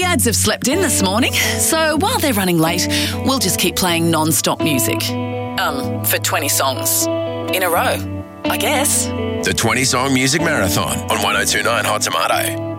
dads have slept in this morning, so while they're running late, we'll just keep playing non-stop music. For 20 songs. In a row, I guess. The 20 Song Music Marathon on 102.9 Hot Tomato.